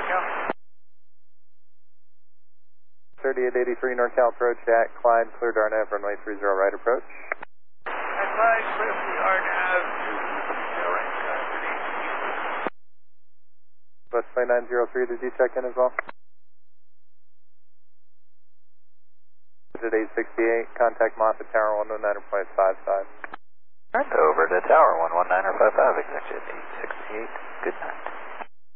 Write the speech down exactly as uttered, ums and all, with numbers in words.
NorCal. thirty-eight eighty-three NorCal approach at Clyde, clear D A R N A V, runway three zero right approach. At Clyde, clear for the D A R N A V, zero right, good evening. West twenty-nine oh three, did you check in as well? At eight sixty-eight, contact Moffett Tower one one nine point five five. Turned over to Tower one one nine point five five, executive eight sixty-eight, good night.